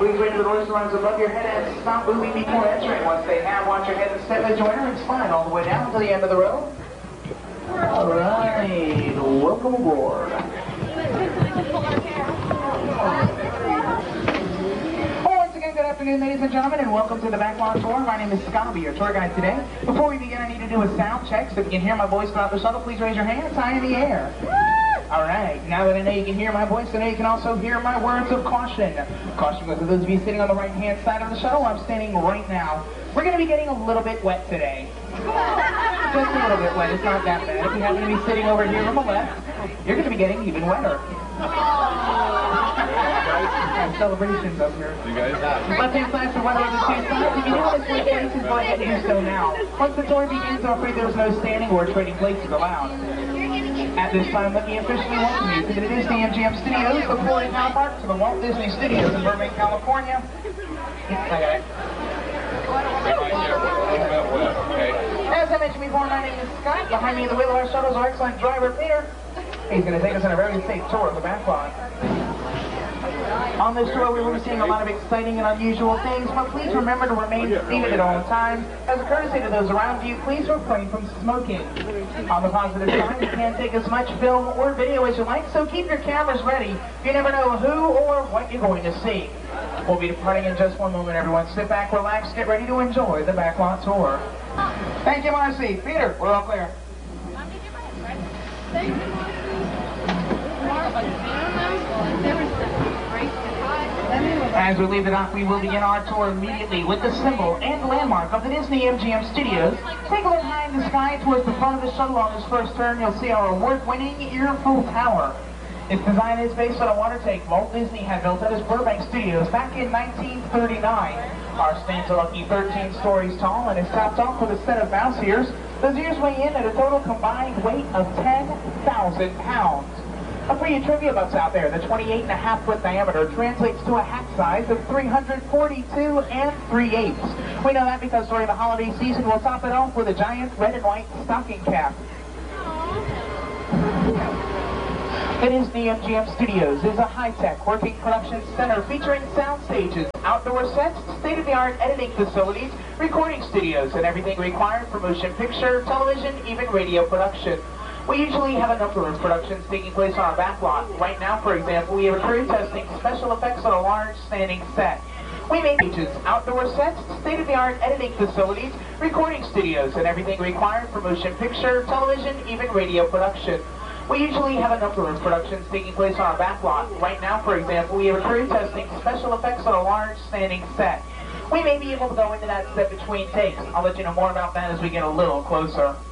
Please wait for the doors to rise above your head and stop moving before entering. Once they have, watch your head and step the joiner and spine all the way down to the end of the row. All right, welcome aboard. Once again, good afternoon, ladies and gentlemen, and welcome to the Backlot Tour. My name is Scott. I'll be your tour guide today. Before we begin, I need to do a sound check, so if you can hear my voice throughout the shuttle, please raise your hands high in the air. All right, now that I know you can hear my voice, I know you can also hear my words of caution. Caution goes to those of you sitting on the right-hand side of the shuttle. I'm standing right now. We're going to be getting a little bit wet today. Just a little bit wet. It's not that bad. If you happen to be sitting over here on the left, you're going to be getting even wetter. Celebrations up here. You guys? Left-hand side for weather on the two sides. If you do want to switch places, go ahead and do so now. Once the tour begins, I'm afraid there's no standing or trading places allowed. At this time, let me officially welcome you to the Disney MGM Studios, the Florida counterpart to the Walt Disney Studios in Burbank, California. As I mentioned before, my name is Scott. Behind me in the wheel of our shuttle is our excellent driver, Peter. He's going to take us on a very safe tour of the backlot. On this tour, we will be seeing a lot of exciting and unusual things, but please remember to remain seated at all times. As a courtesy to those around you, please refrain from smoking. On the positive side, you can take as much film or video as you like, so keep your cameras ready. You never know who or what you're going to see. We'll be departing in just one moment, everyone. Sit back, relax, get ready to enjoy the backlot tour. Thank you, Marcy. Peter, we're all clear. Thank you. As we leave the dock, we will begin our tour immediately with the symbol and landmark of the Disney MGM Studios. Take a look high in the sky towards the front of the shuttle. On this first turn, you'll see our award-winning Earful Tower. Its design is based on a water tank Walt Disney had built at his Burbank Studios back in 1939. Our stands are lucky 13 stories tall and is topped off with a set of mouse ears. Those ears weigh in at a total combined weight of 10,000 pounds. For you trivia buffs out there, the 28.5-foot diameter translates to a hat size of 342 3/8. We know that because during the holiday season, we'll top it off with a giant red and white stocking cap. The Disney MGM Studios is a high-tech working production center featuring sound stages, outdoor sets, state-of-the-art editing facilities, recording studios, and everything required for motion picture, television, even radio production. We usually have a number of productions taking place on our backlot. Right now, for example, we have a crew testing special effects on a large standing set. We make stages, outdoor sets, state-of-the-art editing facilities, recording studios, and everything required for motion picture, television, even radio production. We usually have a number of productions taking place on our backlot. Right now, for example, we have a crew testing special effects on a large standing set. We may be able to go into that set between takes. I'll let you know more about that as we get a little closer.